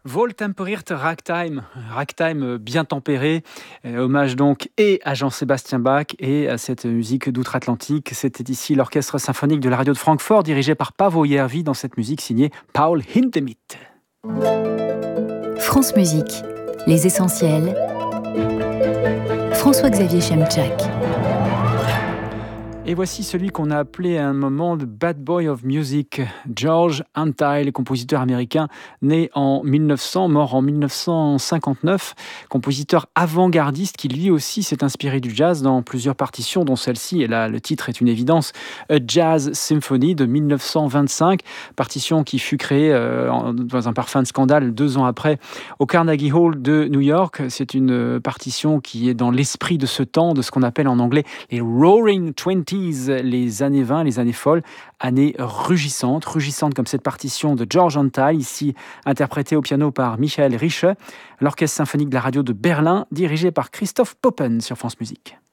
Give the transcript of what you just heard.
Wohltemperierte Ragtime, ragtime bien tempéré, hommage donc et à Jean-Sébastien Bach et à cette musique d'outre-Atlantique. C'était ici l'orchestre symphonique de la radio de Francfort dirigé par Paavo Järvi dans cette musique signée Paul Hindemith. France Musique, les essentiels. François-Xavier Chemczak. Et voici celui qu'on a appelé à un moment le Bad Boy of Music, George Antheil, compositeur américain né en 1900, mort en 1959, compositeur avant-gardiste qui lui aussi s'est inspiré du jazz dans plusieurs partitions, dont celle-ci, et là le titre est une évidence, A Jazz Symphony de 1925, partition qui fut créée dans un parfum de scandale 2 ans après au Carnegie Hall de New York. C'est une partition qui est dans l'esprit de ce temps, de ce qu'on appelle en anglais les Roaring Twenties, les années 20, les années folles, années rugissantes comme cette partition de George Antheil, ici interprétée au piano par Michael Rische, l'orchestre symphonique de la radio de Berlin, dirigé par Christoph Poppen sur France Musique.